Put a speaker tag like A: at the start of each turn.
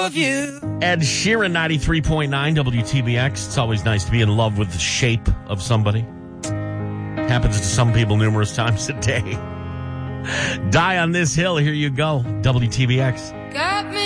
A: of you.
B: Ed Sheeran, 93.9 WTBX. It's always nice to be in love with the shape of somebody. Happens to some people numerous times a day. Die on this hill. Here you go. WTBX.
A: Got me